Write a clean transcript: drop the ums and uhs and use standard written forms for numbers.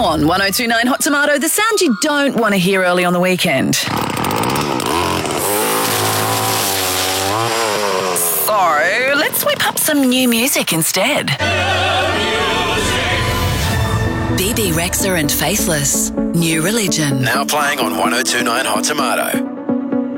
on 1029 Hot Tomato, the sound you don't want to hear early on the weekend. So, let's whip up some new music instead. BB Rexha and Faithless, New Religion. Now playing on 1029 Hot Tomato.